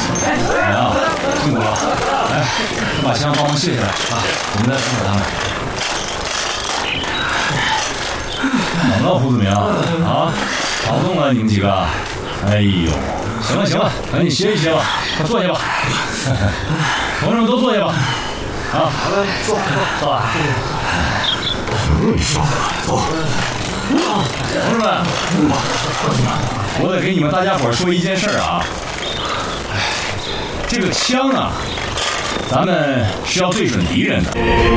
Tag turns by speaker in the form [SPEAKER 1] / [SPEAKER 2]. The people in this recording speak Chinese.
[SPEAKER 1] 来啊，辛苦了！来，把枪帮忙卸下来啊，我们再扶扶他们。怎么了，胡子明啊？跑动了你们几个？哎呦，行了行了，赶紧歇一歇吧，快坐下吧。同志们都坐下吧。啊，好嘞，坐吧。走。同志们，我得给你们大家伙说一件事啊。这个枪啊，咱们是要对准敌人的。